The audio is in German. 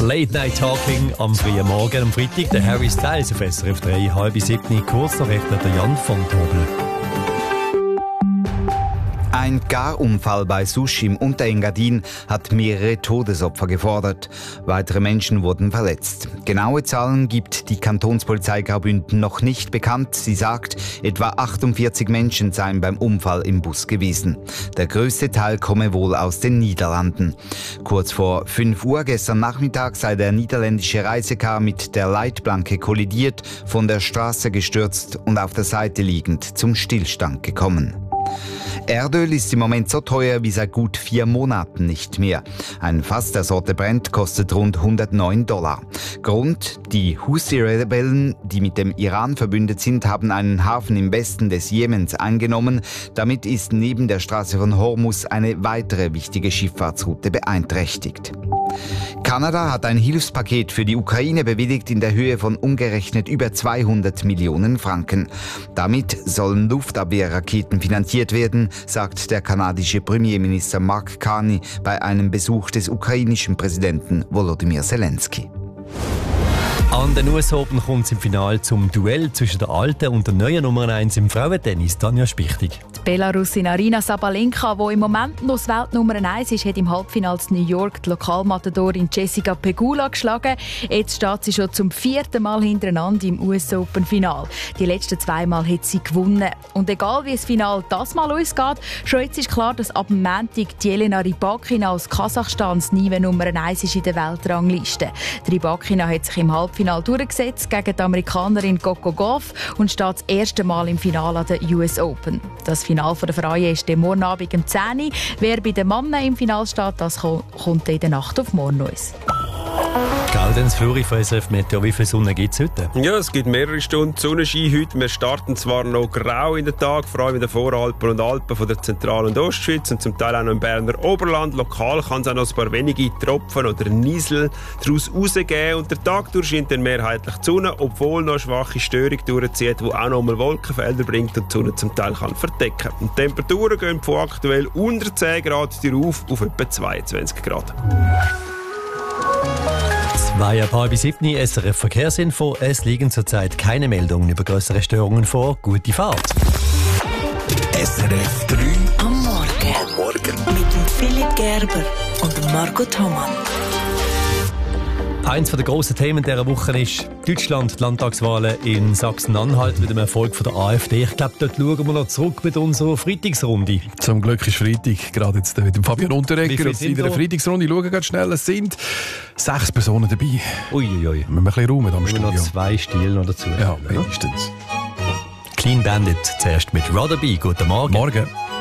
Late Night Talking am frühen Morgen, am Freitag. Der Harry Styles auf SRF 3, 6:30, kurz nach recht der Jan von Tobel. Ein Garunfall bei Susch im Unterengadin hat mehrere Todesopfer gefordert. Weitere Menschen wurden verletzt. Genaue Zahlen gibt die Kantonspolizei Graubünden noch nicht bekannt. Sie sagt, etwa 48 Menschen seien beim Unfall im Bus gewesen. Der größte Teil komme wohl aus den Niederlanden. Kurz vor 5 Uhr gestern Nachmittag sei der niederländische Reisecar mit der Leitplanke kollidiert, von der Straße gestürzt und auf der Seite liegend zum Stillstand gekommen. Erdöl ist im Moment so teuer wie seit gut 4 Monaten nicht mehr. Ein Fass der Sorte Brent kostet rund $109. Grund: die Houthi-Rebellen, die mit dem Iran verbündet sind, haben einen Hafen im Westen des Jemens eingenommen. Damit ist neben der Straße von Hormuz eine weitere wichtige Schifffahrtsroute beeinträchtigt. Kanada hat ein Hilfspaket für die Ukraine bewilligt in der Höhe von umgerechnet über 200 Millionen Franken. Damit sollen Luftabwehrraketen finanziert werden, sagt der kanadische Premierminister Mark Carney bei einem Besuch des ukrainischen Präsidenten Volodymyr Zelensky. An den US Open kommt es im Finale zum Duell zwischen der alten und der neuen Nummer 1 im Frauentennis, Tanja Spichtig. Die Belarusin Aryna Sabalenka, die im Moment noch das Weltnummer 1 ist, hat im Halbfinale in New York die Lokalmatadorin Jessica Pegula geschlagen. Jetzt steht sie schon zum 4. Mal hintereinander im US Open Final. Die letzten 2 Mal hat sie gewonnen. Und egal wie das Finale das Mal ausgeht, schon jetzt ist klar, dass ab Montag Jelena Rybakina aus Kasachstan das Nive Nummer 1 ist in der Weltrangliste. Die Rybakina hat sich im Halbfinale durchgesetzt gegen die Amerikanerin Coco Gauff und steht das erste Mal im Finale an der US Open. Das Finale der Frauen ist morgen Abend um 10 Uhr. Wer bei den Männern im Finale steht, das kommt in der Nacht auf morgen uns. Gaudenz Fluri von SRF Meteo. Wie viel Sonne gibt es heute? Ja, es gibt mehrere Stunden Sonnenschein heute. Wir starten zwar noch grau in den Tag, vor allem in den Voralpen und Alpen von der Zentral- und Ostschweiz und zum Teil auch noch im Berner Oberland. Lokal kann es auch noch ein paar wenige Tropfen oder Niesel daraus rausgeben. Und der Tag durch scheint dann mehrheitlich die Sonne, obwohl noch eine schwache Störung durchzieht, die auch noch mal Wolkenfelder bringt und die Sonne zum Teil kann verdecken. Und die Temperaturen gehen von aktuell unter 10 Grad auf etwa 22 Grad. 6:30, SRF Verkehrsinfo. Es liegen zurzeit keine Meldungen über größere Störungen vor. Gute Fahrt. SRF 3 am Morgen. Mit dem Philipp Gerber und dem Marco Thomann. Eins der grossen Themen dieser Woche ist Deutschland, die Landtagswahlen in Sachsen-Anhalt mit dem Erfolg von der AfD. Ich glaube, dort schauen wir noch zurück mit unserer Freitagsrunde. Zum Glück ist Freitag, gerade jetzt mit dem Fabian Unterreger und in der Freitagsrunde. Schauen ganz schnell, es sind 6 Personen dabei. Uiuiui. Wir müssen ein bisschen räumen am Studio. Noch 2 Stile noch dazu. Ja, mindestens. Clean Bandit zuerst mit Rotherby. Guten Morgen. Morgen.